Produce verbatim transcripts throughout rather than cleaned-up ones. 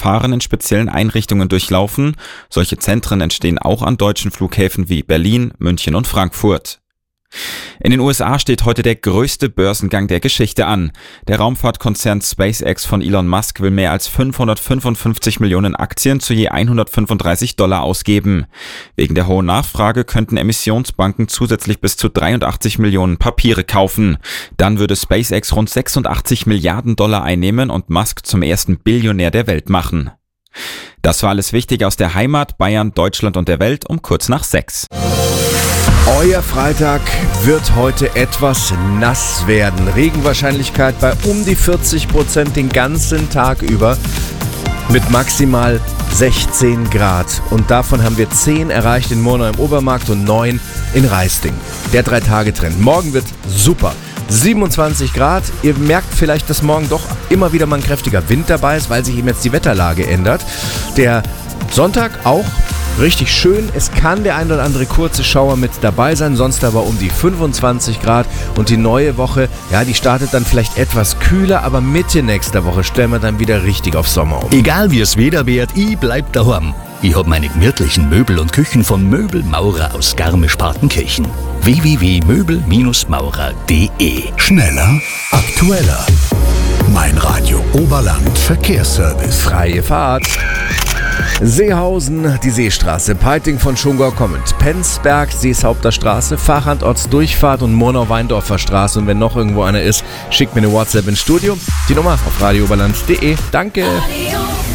Verfahren in speziellen Einrichtungen durchlaufen. Solche Zentren entstehen auch an deutschen Flughäfen wie Berlin, München und Frankfurt. In den U S A steht heute der größte Börsengang der Geschichte an. Der Raumfahrtkonzern SpaceX von Elon Musk will mehr als fünfhundertfünfundfünfzig Millionen Aktien zu je hundertfünfunddreißig Dollar ausgeben. Wegen der hohen Nachfrage könnten Emissionsbanken zusätzlich bis zu dreiundachtzig Millionen Papiere kaufen. Dann würde SpaceX rund sechsundachtzig Milliarden Dollar einnehmen und Musk zum ersten Billionär der Welt machen. Das war alles Wichtige aus der Heimat, Bayern, Deutschland und der Welt um kurz nach sechs. Euer Freitag wird heute etwas nass werden. Regenwahrscheinlichkeit bei um die vierzig Prozent den ganzen Tag über mit maximal sechzehn Grad. Und davon haben wir zehn erreicht in Murnau im Obermarkt und neun in Reisting. Der Drei-Tage-Trend. Morgen wird super. siebenundzwanzig Grad. Ihr merkt vielleicht, dass morgen doch immer wieder mal ein kräftiger Wind dabei ist, weil sich eben jetzt die Wetterlage ändert. Der Sonntag auch richtig schön. Es kann der ein oder andere kurze Schauer mit dabei sein, sonst aber um die fünfundzwanzig Grad. Und die neue Woche, ja, die startet dann vielleicht etwas kühler, aber Mitte nächster Woche stellen wir dann wieder richtig auf Sommer um. Egal wie es Wetter wird, ich bleib daheim. Ich hab meine gemütlichen Möbel und Küchen von Möbelmaurer aus Garmisch-Partenkirchen. w w w punkt möbel maurer punkt d e. Schneller, aktueller. Mein Radio Oberland Verkehrsservice. Freie Fahrt. Seehausen, die Seestraße, Peiting von Schongau kommend, Penzberg, Seeshaupter Straße, Fachantortsdurchfahrt und Murnau-Weindorfer Straße. Und wenn noch irgendwo einer ist, schickt mir eine WhatsApp ins Studio. Die Nummer auf radio oberland punkt d e. Danke. Radio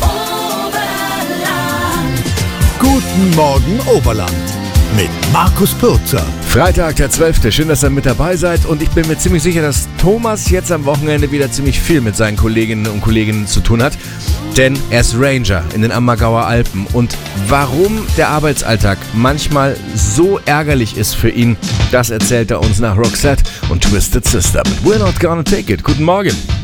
Oberland. Guten Morgen Oberland mit Markus Pürzer. Freitag, der zwölfte Schön, dass ihr mit dabei seid. Und ich bin mir ziemlich sicher, dass Thomas jetzt am Wochenende wieder ziemlich viel mit seinen Kolleginnen und Kollegen zu tun hat. Denn er ist Ranger in den Ammergauer Alpen. Und warum der Arbeitsalltag manchmal so ärgerlich ist für ihn, das erzählt er uns nach Roxette und Twisted Sister. But we're not gonna take it. Guten Morgen.